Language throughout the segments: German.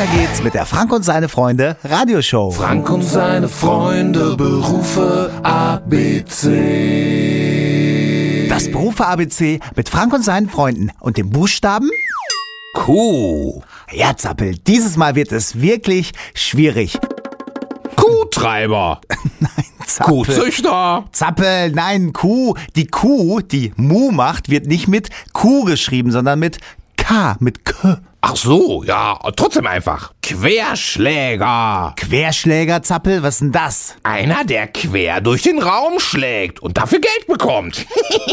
Weiter geht's mit der Frank und seine Freunde Radioshow. Frank und seine Freunde, Berufe ABC. Das Berufe ABC mit Frank und seinen Freunden und dem Buchstaben Kuh. Ja, Zappel, dieses Mal wird es wirklich schwierig. Kuhtreiber. Nein, Zappel. Kuhzüchter. Zappel, nein, Kuh. Die Kuh, die Mu macht, wird nicht mit Q geschrieben, sondern mit K, mit K. Ach so, ja, trotzdem einfach. Querschläger. Querschläger, Zappel, was ist denn das? Einer, der quer durch den Raum schlägt und dafür Geld bekommt.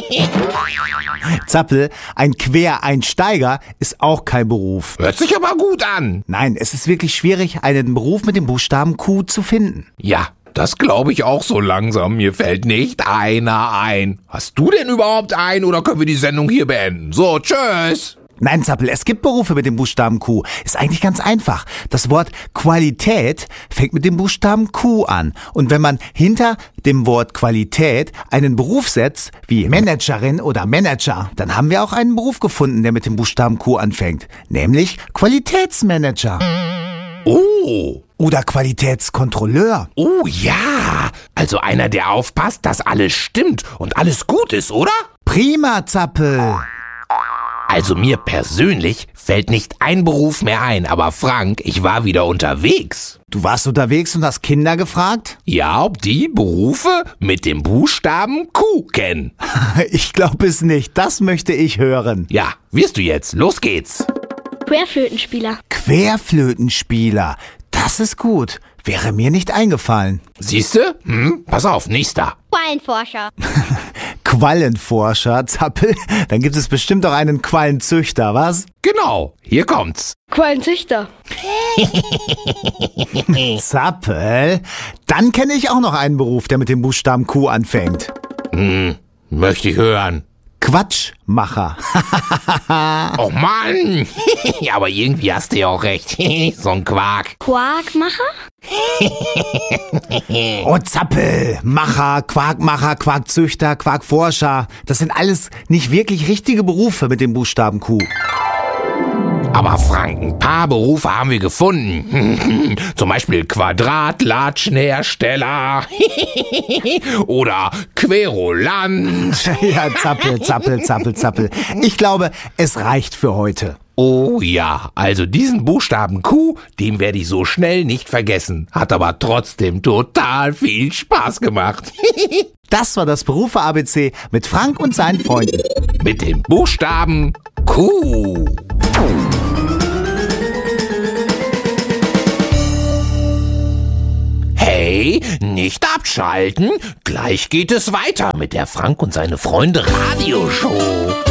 Zappel, ein Quereinsteiger ist auch kein Beruf. Hört sich aber gut an. Nein, es ist wirklich schwierig, einen Beruf mit dem Buchstaben Q zu finden. Ja, das glaube ich auch so langsam. Mir fällt nicht einer ein. Hast du denn überhaupt einen oder können wir die Sendung hier beenden? So, tschüss. Nein, Zappel, es gibt Berufe mit dem Buchstaben Q. Ist eigentlich ganz einfach. Das Wort Qualität fängt mit dem Buchstaben Q an. Und wenn man hinter dem Wort Qualität einen Beruf setzt, wie Managerin oder Manager, dann haben wir auch einen Beruf gefunden, der mit dem Buchstaben Q anfängt. Nämlich Qualitätsmanager. Oh. Oder Qualitätskontrolleur. Oh ja. Also einer, der aufpasst, dass alles stimmt und alles gut ist, oder? Prima, Zappel. Also mir persönlich fällt nicht ein Beruf mehr ein, aber Frank, ich war wieder unterwegs. Du warst unterwegs und hast Kinder gefragt? Ja, ob die Berufe mit dem Buchstaben Q kennen. Ich glaube es nicht. Das möchte ich hören. Ja, wirst du jetzt. Los geht's. Querflötenspieler. Querflötenspieler. Das ist gut. Wäre mir nicht eingefallen. Siehste? Pass auf, nächster. Quallenforscher. Quallenforscher, Zappel. Dann gibt es bestimmt auch einen Quallenzüchter, was? Genau, hier kommt's. Quallenzüchter. Zappel. Dann kenne ich auch noch einen Beruf, der mit dem Buchstaben Q anfängt. Möchte ich hören. Quatschmacher. Oh Mann! Ja, aber irgendwie hast du ja auch recht. So ein Quark. Quarkmacher? Oh, Zappel. Macher, Quarkmacher, Quarkzüchter, Quarkforscher. Das sind alles nicht wirklich richtige Berufe mit dem Buchstaben Q. Aber Frank, ein paar Berufe haben wir gefunden. Zum Beispiel Quadratlatschenhersteller oder Querulant. Ja, Zappel, Zappel, Zappel, Zappel. Ich glaube, es reicht für heute. Oh ja, also diesen Buchstaben Q, den werde ich so schnell nicht vergessen. Hat aber trotzdem total viel Spaß gemacht. Das war das Berufe ABC mit Frank und seinen Freunden. Mit dem Buchstaben Q. Hey, nicht abschalten. Gleich geht es weiter mit der Frank und seine Freunde Radioshow.